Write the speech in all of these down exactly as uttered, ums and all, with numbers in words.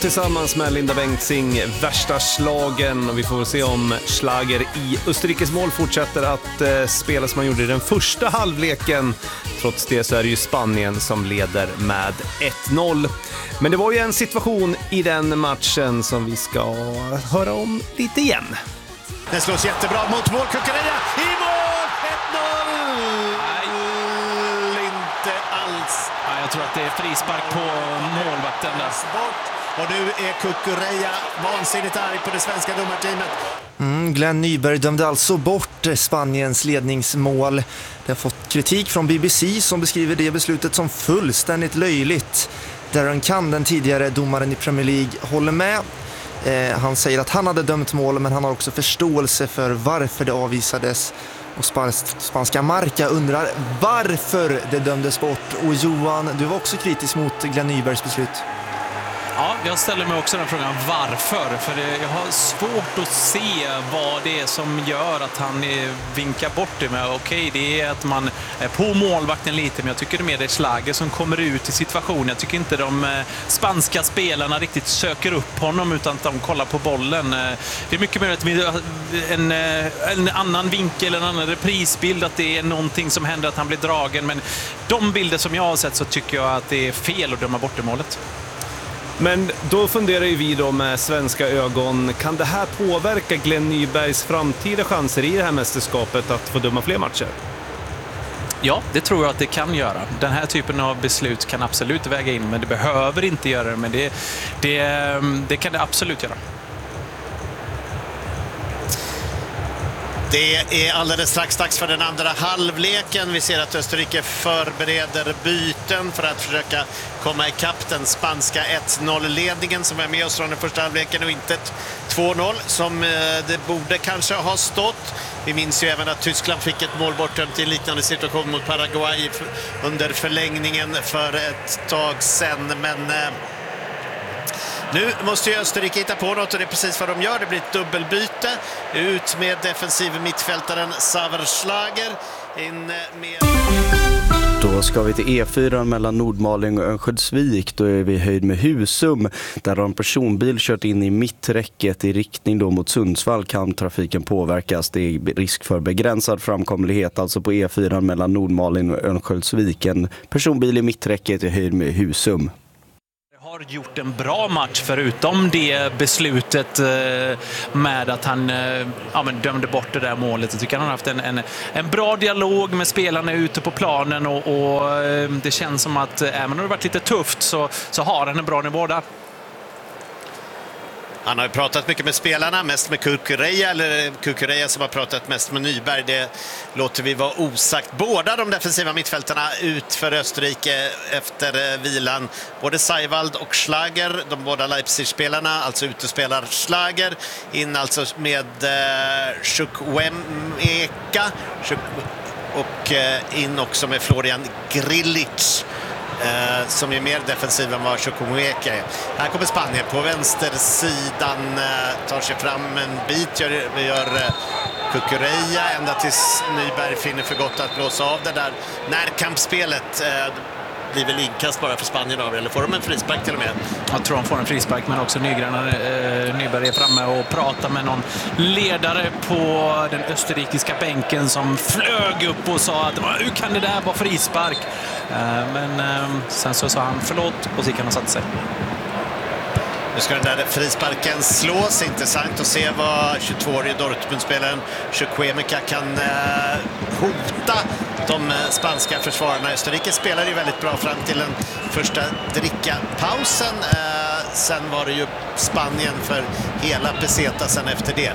tillsammans med Linda Bengtzing värsta slagen, och vi får se om Schlager i Österrikes mål fortsätter att eh, spela som man gjorde i den första halvleken. Trots det så är det ju Spanien som leder med ett noll. Men det var ju en situation i den matchen som vi ska höra om lite igen. Det slås jättebra mot mål, Cucurella i mål, ett noll! Nej, inte alls. Nej, jag tror att det är frispark på målvakten där. Och nu är Cucurella vansinnigt arg på det svenska domarteamet. Mm, Glenn Nyberg dömde alltså bort Spaniens ledningsmål. Det har fått kritik från B B C som beskriver det beslutet som fullständigt löjligt. Darren Kahn, den tidigare domaren i Premier League, håller med. Eh, han säger att han hade dömt mål, men han har också förståelse för varför det avvisades. Och spans- spanska Marca undrar varför det dömdes bort. Och Johan, du var också kritisk mot Glenn Nybergs beslut. Ja, jag ställer mig också den frågan varför. För det, jag har svårt att se vad det är som gör att han eh, vinkar bort det. Men okej, det är att man är på målvakten lite, men jag tycker det är mer det Schlager som kommer ut i situationen. Jag tycker inte de eh, spanska spelarna riktigt söker upp honom, utan att de kollar på bollen. Eh, det är mycket mer att vi, en, eh, en annan vinkel, en annan reprisbild, att det är någonting som händer, att han blir dragen. Men de bilder som jag har sett så tycker jag att det är fel att döma bort det målet. Men då funderar ju vi då med svenska ögon, kan det här påverka Glenn Nybergs framtida chanser i det här mästerskapet att få döma fler matcher? Ja, det tror jag att det kan göra. Den här typen av beslut kan absolut väga in, men det behöver inte göra det, men det, det, det kan det absolut göra. Det är alldeles strax dags för den andra halvleken. Vi ser att Österrike förbereder byten för att försöka komma ikapp den spanska ett noll-ledningen som är med oss från den första halvleken, och inte två noll som det borde kanske ha stått. Vi minns ju även att Tyskland fick ett mål bortdömt i en liknande situation mot Paraguay under förlängningen för ett tag sedan, men nu måste ju Österrike hitta på något, och det är precis vad de gör. Det blir ett dubbelbyte. Ut med defensiv mittfältaren Xaver Schlager. In med... Då ska vi till E fyra mellan Nordmaling och Örnsköldsvik. Då är vi i höjd med Husum. Där har en personbil kört in i mitträcket i riktning då mot Sundsvall. Kan trafiken påverkas. Det är risk för begränsad framkomlighet. Alltså på E fyra mellan Nordmaling och Örnsköldsvik. En personbil i mitträcket i höjd med Husum. Har gjort en bra match förutom det beslutet med att han ja, men dömde bort det där målet. Jag tycker han har haft en, en, en bra dialog med spelarna ute på planen, och, och det känns som att även om det har varit lite tufft så, så har han en bra nivå där. Han har ju pratat mycket med spelarna, mest med Cucurella, eller Cucurella som har pratat mest med Nyberg. Det låter vi vara osagt. Båda de defensiva mittfältarna ut för Österrike efter vilan. Både Seiwald och Schlager, de båda Leipzig-spelarna, alltså utespelar Schlager. In alltså med eh, Chukwuemeka och eh, in också med Florian Grillitsch. Uh, som är mer defensiv än vad Chukwuemeka är. Här kommer Spanien på vänstersidan, uh, tar sig fram en bit, gör, gör uh, Cucurella ända tills Nyberg finner för gott att blåsa av det där närkampsspelet. Uh, blir väl inkast bara för Spanien av, eller får de en frispark till och med? Jag tror de får en frispark, men också Nygren, eh, Nyberg är framme och pratar med någon ledare på den österrikiska bänken som flög upp och sa att hur kan det där vara frispark? Eh, men eh, sen så sa han förlåt och så gick han och satte sig. Nu ska den där frisparken slås. Intressant att se vad tjugotvåårige Dortmund-spelaren Chukwuemeka kan eh, hota de spanska försvararna. Österrike spelar ju väldigt bra fram till den första drickapausen. Eh, sen var det ju Spanien för hela peseta sen efter det.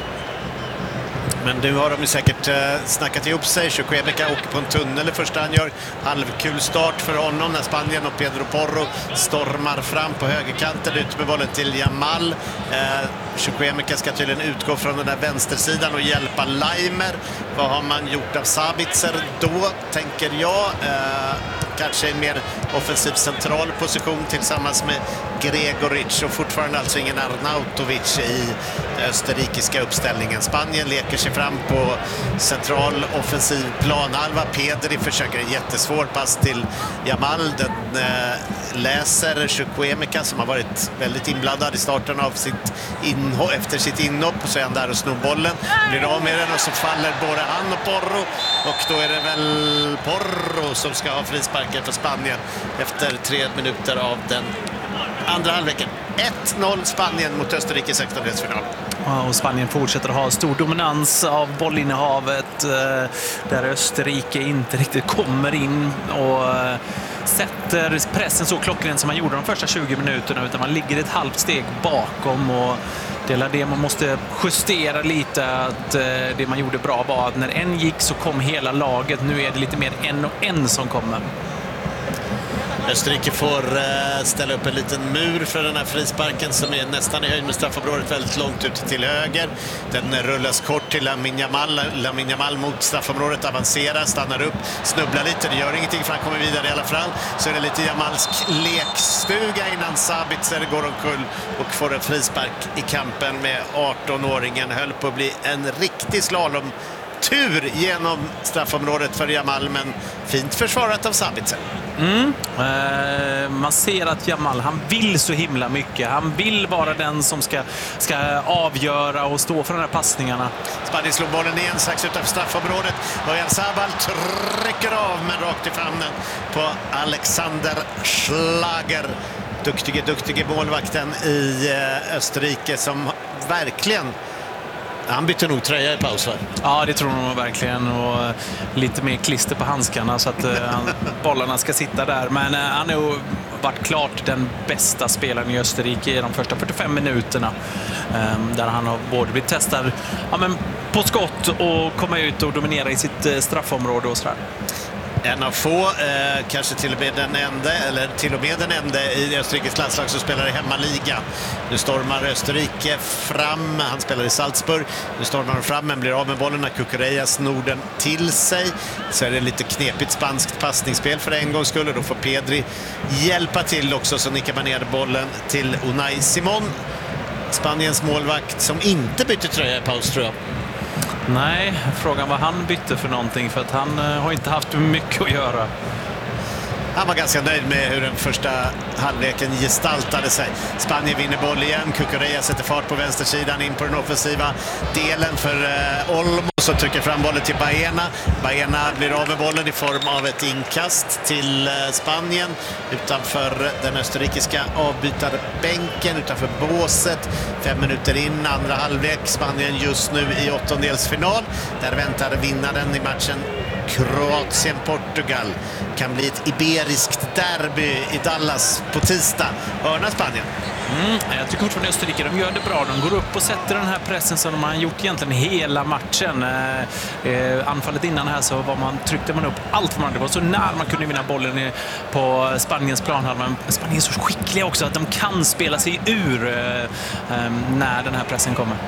Men nu har de ju säkert eh, snackat ihop sig. Chukwuemeka åker på en tunnel i första han gör. Halvkul start för honom när Spanien och Pedro Porro stormar fram på högerkanten ut med bollen till Jamal. Eh, Chukwuemeka ska tydligen utgå från den där vänstersidan och hjälpa Leimer. Vad har man gjort av Sabitzer då, tänker jag. Eh, kanske en mer offensiv central position tillsammans med Gregoric och fortfarande alltså ingen Arnautovic i den österrikiska uppställningen. Spanien leker sig fram på central offensiv planhalva. Pedri försöker en jättesvår pass till Yamal. Den eh, läser Chukwuemeka som har varit väldigt inblandad i starten av sitt inhopp, efter sitt inhopp, och så är han där och snor bollen, blir av med den och så faller både han och Porro, och då är det väl Porro som ska ha frisparken för Spanien efter tre minuter av den andra halvleken. ett noll Spanien mot Österrike i sextondelsfinal. Och Spanien fortsätter att ha stor dominans av bollinnehavet där Österrike inte riktigt kommer in och sätter pressen så klockrent som man gjorde de första tjugo minuterna, utan man ligger ett halvt steg bakom, och det är det man måste justera lite, att det man gjorde bra var att när en gick så kom hela laget. Nu är det lite mer en och en som kommer. Österrike får ställa upp en liten mur för den här frisparken som är nästan i höjd med straffområdet, väldigt långt ut till höger. Den rullas kort till Lamine Yamal. Lamine Yamal mot straffområdet, avancerar, stannar upp, snubblar lite. Det gör ingenting för han kommer vidare i alla fall. Så är det lite Yamalsk lekstuga innan Sabitzer går omkull och får en frispark i kampen med arton-åringen. Höll på att bli en riktig slalom. Tur genom straffområdet för Yamal, men fint försvarat av Sabitzer. Mm. Eh, man ser att Yamal, han vill så himla mycket. Han vill vara den som ska, ska avgöra och stå för de här passningarna. Spanien slår bollen igen strax utanför straffområdet. Oyan Sabal trycker av, men rakt i famnen på Alexander Schlager. Duktige, duktige målvakten i Österrike som verkligen... Han bytte nog tröja i paus, va? Ja, det tror jag verkligen. Och lite mer klister på handskarna så att uh, bollarna ska sitta där. Men uh, han har varit klart den bästa spelaren i Österrike i de första fyrtiofem minuterna. Um, där han har både blivit testad ja, men på skott och komma ut och dominera i sitt uh, straffområde och sådär. En av få, eh, kanske till och med den enda, eller till och med den enda i Österrikes landslag som spelar i hemmaliga. Nu stormar Österrike fram, han spelar i Salzburg. Nu stormar han fram men blir av med bollen när Cucurella snor den till sig. Så är det lite knepigt spanskt passningsspel för en gångs skull, och då får Pedri hjälpa till också, så nickar man ner bollen till Unai Simon. Spaniens målvakt som inte bytte tröja i paus, tror jag. Nej, frågan vad han bytte för någonting, för att han uh, har inte haft mycket att göra. Han var ganska nöjd med hur den första halvleken gestaltade sig. Spanien vinner boll igen. Cucurella sätter fart på vänstersidan in på den offensiva delen för eh, Olmo, som trycker fram bollen till Baena. Baena blir av med bollen i form av ett inkast till eh, Spanien utanför den österrikiska avbytarbänken, utanför båset. Fem minuter in, andra halvlek. Spanien just nu i åttondelsfinal. Där väntar vinnaren i matchen Kroatien-Portugal. Kan bli ett iberiskt derby i Dallas på tisdag. Hörna Spanien. Mm, jag tycker fortfarande Österrike, de gör det bra. De går upp och sätter den här pressen som de har gjort egentligen hela matchen. Eh, eh, anfallet innan här så var man, tryckte man upp allt för man. Det var så när man kunde vinna bollen på Spaniens planhalva. Men Spanien är så skickliga också att de kan spela sig ur eh, eh, när den här pressen kommer.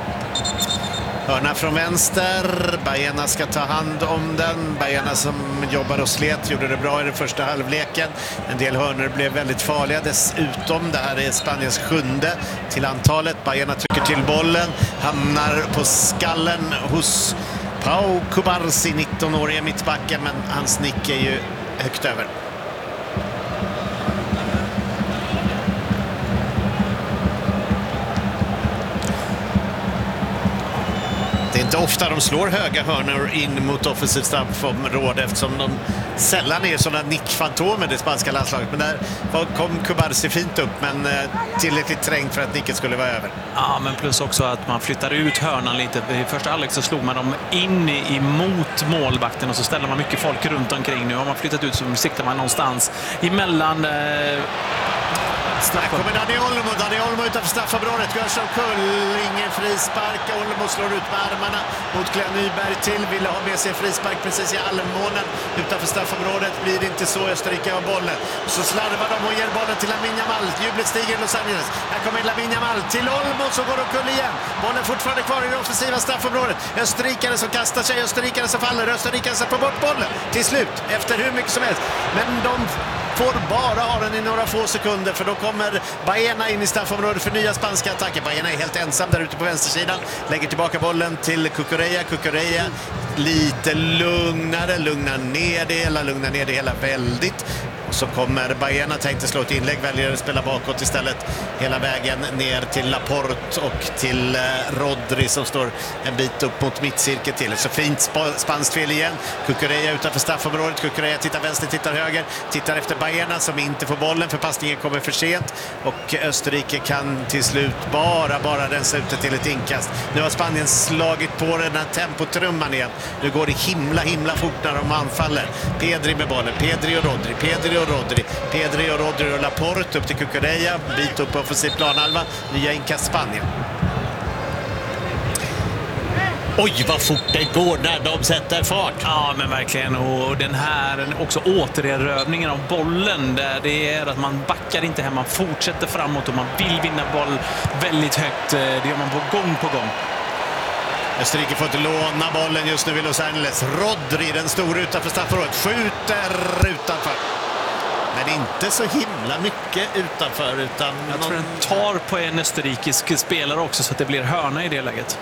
Hörna från vänster. Baena ska ta hand om den. Baena som jobbar och slet gjorde det bra i den första halvleken. En del hörnor blev väldigt farliga dessutom. Det här är Spaniens sjunde till antalet. Baena trycker till bollen. Hamnar på skallen hos Pau Cubarsí, nitton-åriga mittbacken. Men hans nick är ju högt över. Det är inte ofta de slår höga hörnor in mot offensivt straffområde, eftersom de sällan är sådana nickfantomer i det spanska landslaget. Men där kom Cubarsí fint upp, men tillräckligt trängt för att nicket skulle vara över. Ja, men plus också att man flyttar ut hörnan lite. I första halvlek så slog man dem in emot målvakten och så ställer man mycket folk runt omkring. Nu har man flyttat ut, så siktar man någonstans emellan eh, straffen. Här kommer Dani Olmo. Dani Olmo utanför straffområdet. Görs omkull. Ingen frispark. Olmo slår ut med armarna mot Glenn Nyberg till. Ville ha med sig frispark precis i halvmånen. Utanför straffområdet blir det inte så. Österrike har bollen. Så slarvar de och ger bollen till Lamine Yamal. Jublet stiger i Los Angeles. Här kommer Lamine Yamal till Olmo som går omkull igen. Bollen fortfarande kvar i det offensiva straffområdet. Österrikare som kastar sig. Österrikare som faller. Österrikare som får bort bollen. Till slut. Efter hur mycket som helst. Men de får bara ha den i några få sekunder, för då kommer Baena in i straffområdet för nya spanska attacker. Baena är helt ensam där ute på vänstersidan. Lägger tillbaka bollen till Cucurella. Cucurella lite lugnare, lugnar ner det hela, lugnar ner det hela väldigt. Och så kommer Baena, tänkte slå ett inlägg, väljer att spela bakåt istället hela vägen ner till Laporte och till eh, Rodri som står en bit upp mot mittcirkeln till. Så fint sp- spanskt fel igen. Cucurella utanför straffområdet. Cucurella tittar vänster, tittar höger. Tittar efter Baena som inte får bollen för passningen kommer för sent. Och Österrike kan till slut bara, bara rensa ut det till ett inkast. Nu har Spanien slagit på den här tempotrumman igen. Nu går det himla, himla fort när de anfaller. Pedri med bollen. Pedri och Rodri. Pedri och Rodri. Pedri och Rodri och Laporte upp till Cucurella. Bit upp på offensiv planhalva. Nya inkast Spanien. Oj, vad fort det går när de sätter fart. Ja, men verkligen. Och den här också återerövningen av bollen, där det är att man backar inte hem, man fortsätter framåt och man vill vinna boll väldigt högt. Det gör man på gång på gång. Österrike får inte låna bollen just nu i Los Angeles. Rodri, den stora utanför straffområdet, skjuter utanför. Men inte så himla mycket utanför. Utan jag tror någon... den tar på en österrikisk spelare också, så att det blir hörna i det läget.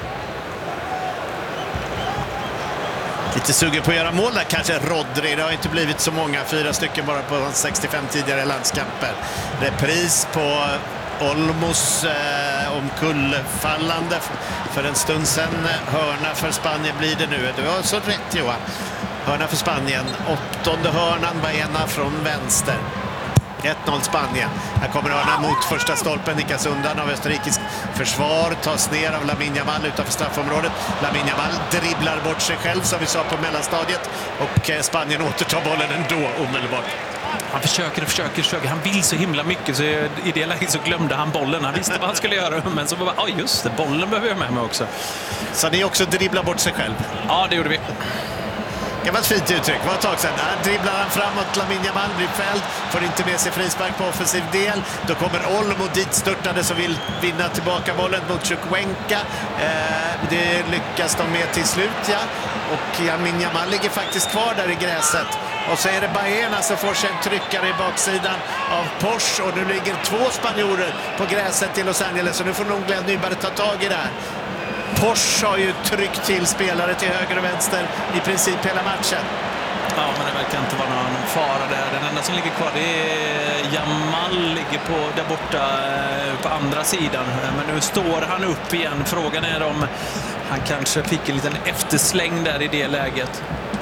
Lite sugen på att göra mål där kanske Rodri. Det har inte blivit så många, fyra stycken bara på sextiofem tidigare landskamper. Repris på Olmos eh, omkullfallande för en stund sedan. Hörna för Spanien blir det nu. Du har så rätt, Johan. Hörna för Spanien. Åttonde hörnan, Baena från vänster. ett noll Spanien. Här kommer hörnan mot första stolpen, nickas undan av österrikisk försvar, tas ner av Lamine Yamal utanför straffområdet. Lamine Yamal dribblar bort sig själv som vi sa på mellanstadiet, och Spanien återtar bollen ändå omedelbart. Han försöker och försöker, försöker. Han vill så himla mycket, så i det läget så glömde han bollen. Han visste vad han skulle göra, men så bara, ja just det, bollen behöver jag med mig också. Så ni också dribblar bort sig själv? Ja, det gjorde vi. Det var ett fint uttryck. Det var ett tag sedan. Där dribblar han framåt. Lamine Yamal blir fälld. Får inte med sig frispark på offensiv del. Då kommer Olmo dit störtande som vill vinna tillbaka bollen mot Chukwuemeka. Eh, det lyckas de med till slut, ja. Och Lamine Yamal ligger faktiskt kvar där i gräset. Och så är det Baena som får sig en tryckare i baksidan av Porsche. Och nu ligger två spanjorer på gräset till Los Angeles. Så nu får nog Glenn Nyberg ta tag i det här. Porsche har ju tryckt till spelare till höger och vänster i princip hela matchen. Ja, men det verkar inte vara någon fara där. Den enda som ligger kvar, det är Yamal, ligger på, där borta på andra sidan. Men nu står han upp igen. Frågan är om han kanske fick en liten eftersläng där i det läget.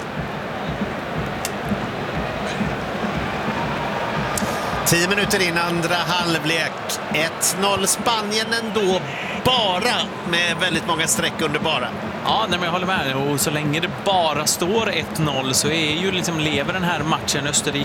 Tio minuter in andra halvlek. ett noll Spanien ändå, bara med väldigt många streck under bara. Ja, nej, men jag håller med. Och så länge det bara står ett noll så är ju liksom lever den här matchen Österrike.